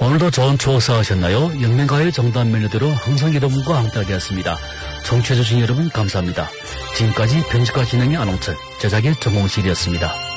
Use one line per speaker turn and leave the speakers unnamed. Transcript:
오늘도 좋은 추억 쌓으셨나요? 영맹가의 정답 멜로디로 항상 여러분과 함께하겠습니다. 청취해주신 여러분 감사합니다. 지금까지 편집과 진행의 안홍철, 제작의 정홍실이었습니다.